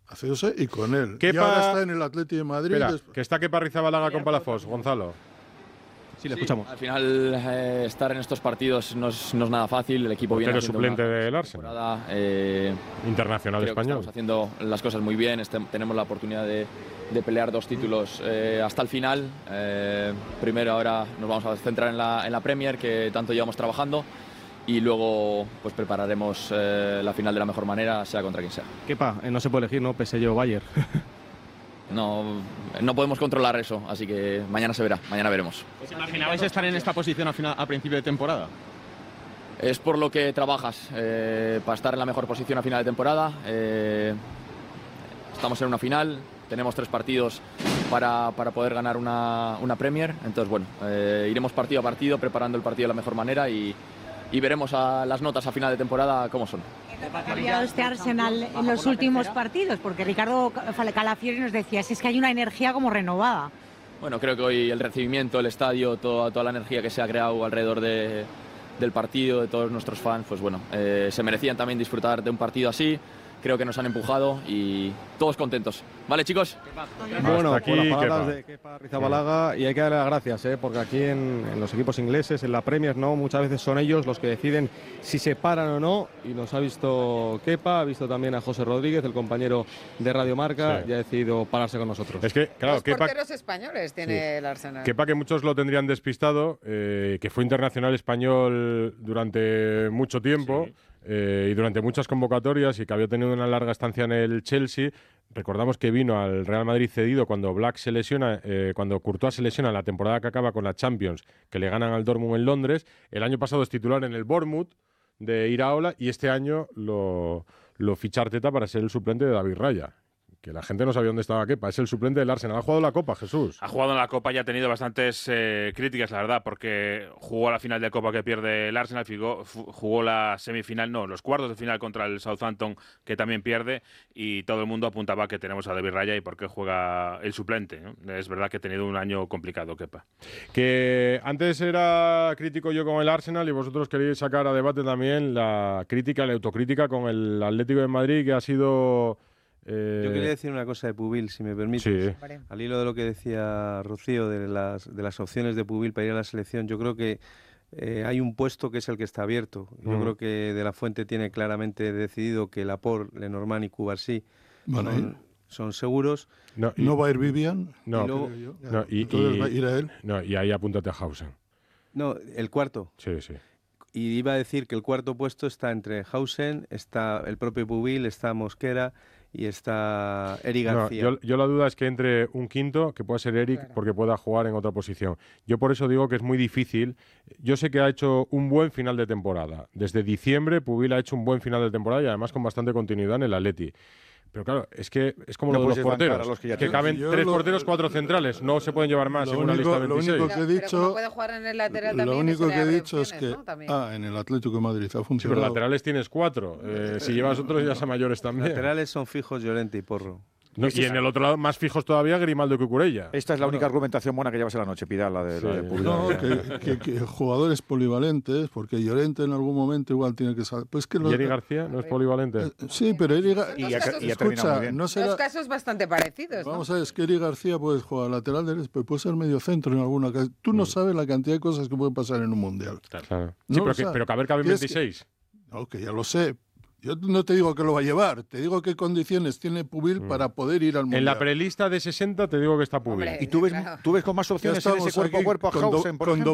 Hace 2 años y con él. Kepa, y ahora está en el Atleti de Madrid. Espera, que está Kepa Arrizabalaga con Palafox, Gonzalo. Sí, le escuchamos. Al final, estar en estos partidos no es nada fácil. El equipo viene haciendo suplente una del Arsenal. Internacional creo español. Que estamos haciendo las cosas muy bien. Tenemos la oportunidad de pelear 2 títulos hasta el final. Primero ahora nos vamos a centrar en la Premier, que tanto llevamos trabajando. Y luego pues prepararemos la final de la mejor manera, sea contra quien sea. Kepa, no se puede elegir, ¿no? PSG o Bayern. No podemos controlar eso, así que mañana se verá, mañana veremos. ¿Os imaginabais estar en esta posición a principio de temporada? Es por lo que trabajas, para estar en la mejor posición a final de temporada. Estamos en una final, tenemos 3 partidos para poder ganar una Premier. Entonces, bueno, iremos partido a partido, preparando el partido de la mejor manera y veremos las notas a final de temporada cómo son. ¿Ha cambiado este Arsenal en los últimos partidos? Porque Ricardo Calafiori nos decía, es que hay una energía como renovada. Bueno, creo que hoy el recibimiento, el estadio, toda la energía que se ha creado alrededor del partido, de todos nuestros fans, pues bueno, se merecían también disfrutar de un partido así. Creo que nos han empujado y todos contentos. ¿Vale, chicos? Bueno, aquí, por las palabras Kepa. de Kepa Arrizabalaga, y hay que darle las gracias, porque aquí en los equipos ingleses, en la Premier, no, muchas veces son ellos los que deciden si se paran o no, y nos ha visto Kepa, ha visto también a José Rodríguez, el compañero de Radio Marca, y ha decidido pararse con nosotros. Es que, claro, Los Kepa, porteros españoles tiene el Arsenal. Kepa, que muchos lo tendrían despistado, que fue internacional español durante mucho tiempo. Sí. Y durante muchas convocatorias, y que había tenido una larga estancia en el Chelsea. Recordamos que vino al Real Madrid cedido cuando Black se lesiona, cuando Courtois se lesiona la temporada que acaba con la Champions, que le ganan al Dortmund en Londres. El año pasado es titular en el Bournemouth de Iraola, y este año lo ficha Arteta para ser el suplente de David Raya. Que la gente no sabía dónde estaba Kepa. Es el suplente del Arsenal. Ha jugado la Copa, Jesús. Ha jugado en la Copa y ha tenido bastantes críticas, la verdad, porque jugó la final de Copa que pierde el Arsenal, jugó la semifinal, no, los cuartos de final contra el Southampton, que también pierde, y todo el mundo apuntaba que tenemos a David Raya y por qué juega el suplente, ¿no? Es verdad que ha tenido un año complicado, Kepa. Que antes era crítico yo con el Arsenal, y vosotros queréis sacar a debate también la crítica, la autocrítica con el Atlético de Madrid, que ha sido... Yo quería decir una cosa de Pubil, si me permites. Sí. Al hilo de lo que decía Rocío de las opciones de Pubil para ir a la selección, yo creo que hay un puesto que es el que está abierto. Yo creo que De la Fuente tiene claramente decidido que Laporte, Lenormand y Cubarsí son seguros. ¿No va a ir Vivian? No, Entonces va a ir a él. No, y ahí apúntate a Hausen. No, el cuarto. Sí. Y iba a decir que el cuarto puesto está entre Hausen, está el propio Pubil, está Mosquera y está Eric García. Yo la duda es que entre un quinto, que pueda ser Eric, porque pueda jugar en otra posición. Yo por eso digo que es muy difícil. Yo sé que ha hecho un buen final de temporada. Desde diciembre, Pubil ha hecho un buen final de temporada y además con bastante continuidad en el Atleti. Pero claro, es que es como lo de los porteros, que caben 3 porteros, 4 centrales. No se pueden llevar más en una lista de 26. Lo único que he dicho, pero como puede jugar en el lateral también, lo único eso le que he abre dicho es opciones, que... ¿no? También. en el Atlético de Madrid ha Sí, funcionado. pero laterales tienes 4. Si llevas otros ya son mayores también. Laterales son fijos Llorente y Porro. No, y en el otro lado, más fijos todavía, Grimaldo y Cucurella. Esta es la única argumentación buena que llevas en la noche, Pidal, la de Pubil. No, que jugadores polivalentes, porque Llorente en algún momento igual tiene que saber. Pues que ¿Y Eric García no es polivalente? Sí, pero Eric Y ha terminado muy escucha, bien. no será... Dos casos bastante parecidos, ¿no? Vamos a ver, es que Eric García puede jugar lateral derecho, pero puede ser medio centro en alguna casa. Tú no sabes la cantidad de cosas que pueden pasar en un mundial. Claro. No Sí, lo sabes. pero caben 26. No, que ya lo sé. Yo no te digo que lo va a llevar, te digo qué condiciones tiene Pubil para poder ir al mundial. En la prelista de 60 te digo que está Pubil. Hombre, ¿Y tú ves, claro. tú ves con más opciones en ese cuerpo a cuerpo a Hausen, por ejemplo?